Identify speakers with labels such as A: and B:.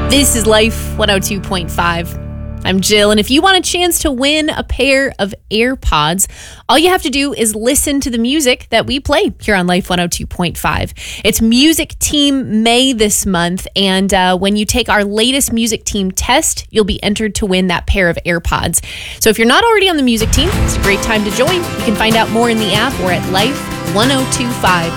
A: This is Life 102.5. I'm Jill, and if you want a chance to win a pair of AirPods, all you have to do is listen to the music that we play here on Life 102.5. It's Music Team May this month, and when you take our latest Music Team test, you'll be entered to win that pair of AirPods. So if you're not already on the Music Team, it's a great time to join. You can find out more in the app or at life1025.com.